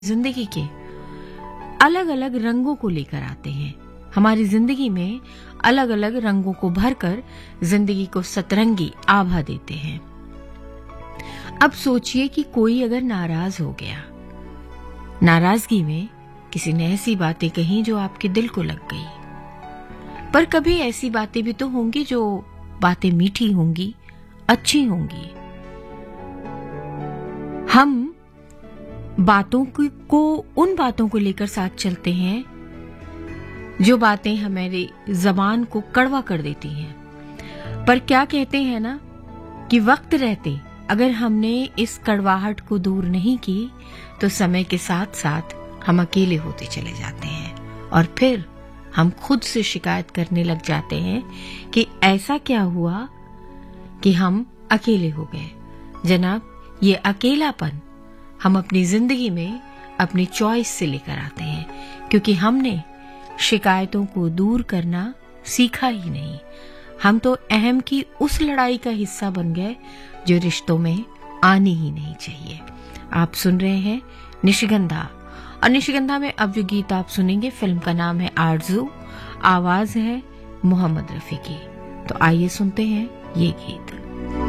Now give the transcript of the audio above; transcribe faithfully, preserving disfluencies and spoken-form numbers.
जिंदगी के अलग अलग रंगों को लेकर आते हैं। हमारी जिंदगी में अलग अलग रंगों को भरकर जिंदगी को सतरंगी आभा देते हैं। अब सोचिए कि कोई अगर नाराज हो गया, नाराजगी में किसी ने ऐसी बातें कही जो आपके दिल को लग गई। पर कभी ऐसी बातें भी तो होंगी जो बातें मीठी होंगी, अच्छी होंगी। हम बातों को उन बातों को लेकर साथ चलते हैं जो बातें हमारी जबान को कड़वा कर देती हैं। पर क्या कहते हैं ना कि वक्त रहते अगर हमने इस कड़वाहट को दूर नहीं की तो समय के साथ साथ हम अकेले होते चले जाते हैं और फिर हम खुद से शिकायत करने लग जाते हैं कि ऐसा क्या हुआ कि हम अकेले हो गए। जनाब, ये अकेलापन हम अपनी जिंदगी में अपनी चॉइस से लेकर आते हैं, क्योंकि हमने शिकायतों को दूर करना सीखा ही नहीं। हम तो अहम की उस लड़ाई का हिस्सा बन गए जो रिश्तों में आनी ही नहीं चाहिए। आप सुन रहे हैं निशिगंधा, और निशिगंधा में अब जो गीत आप सुनेंगे फिल्म का नाम है आरज़ू, आवाज है मोहम्मद रफी की। तो आइए सुनते हैं ये गीत।